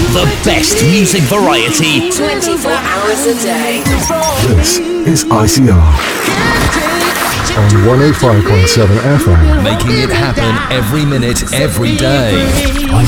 The best music variety 24 hours a day. This is ICR on 105.7 FM. Making it happen every minute, every day.